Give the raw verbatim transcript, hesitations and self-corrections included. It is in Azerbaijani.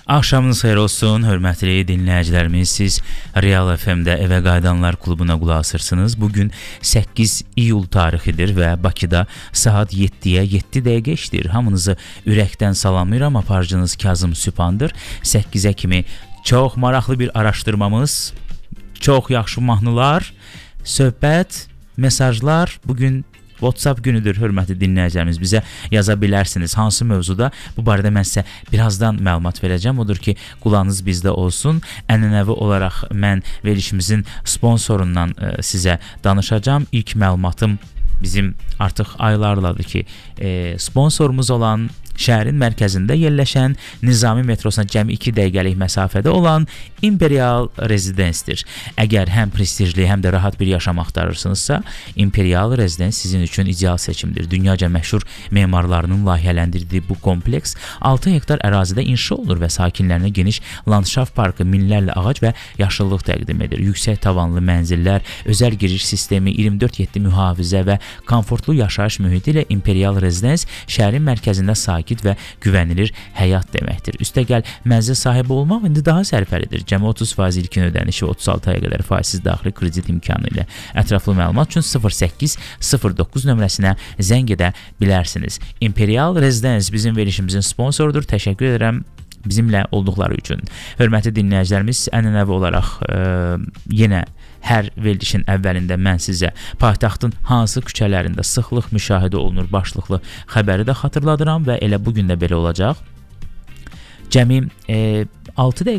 Axşamınız xeyir olsun, hörmətli dinləyicilərimiz. Siz Real F M-də Evə Qayıdanlar klubuna qulaq asırsınız. Bugün səkkiz iyul tarixidir və Bakıda saat yeddiyə yeddi dəqiqə işləyir. Hamınızı ürəkdən salamlayıram. Aparıcınız Kazım Süpandır. səkkizə kimi çox maraqlı bir araşdırmamız, çox yaxşı mahnılar, söhbət, mesajlar. Bugün WhatsApp günüdür, hörmətli dinləyicilərimiz. Bizə yaza bilərsiniz. Hansı mövzuda? Bu barədə mən sizə birazdan məlumat verəcəm. Odur ki, qulağınız bizdə olsun. Ənənəvi olaraq mən verilişimizin sponsorundan ə, sizə danışacağam. İlk məlumatım bizim artıq aylarladır ki, e, sponsorumuz olan şəhərin mərkəzində yerləşən Nizami metrosuna cəmi iki dəqiqəlik məsafədə olan Imperial Residence-dir. Əgər həm prestijli, həm də rahat bir yaşam axtarırsınızsa, Imperial Residence sizin üçün ideal seçimdir. Dünyaca məşhur memarlarının layihələndirdiyi bu kompleks altı hektar ərazidə inşa olunur və sakinlərinə geniş landşaft parkı, minlərlə ağac və yaşıllıq təqdim edir. Yüksək tavanlı mənzillər, özəl giriş sistemi, iyirmi dörd yeddi mühafizə və komfortlu yaşayış mühiti ilə Imperial Residence şəhərin mərkəzində sakin və güvənilir həyat deməkdir. Üstəgəl mənzil sahibi olmaq indi daha sərfəlidir. Cəmi otuz faiz ilkin ödənişi və otuz altı aya qədər faizsiz daxili kredit imkanı ilə. Ətraflı məlumat üçün sıfır səkkiz sıfır doqquz nömrəsinə zəng edə bilərsiniz. Imperial Residence bizim verilişimizin sponsorudur. Təşəkkür edirəm bizimlə olduqları üçün. Hörmətli dinləyicilərimiz, ənənəvi olaraq e, yenə hər verilişin əvvəlində mən sizə paytaxtın hansı küçələrində sıxlıq müşahidə olunur başlıqlı xəbəri də xatırladıram və elə bugün də belə olacaq. Cəmi e, altı dəqiqə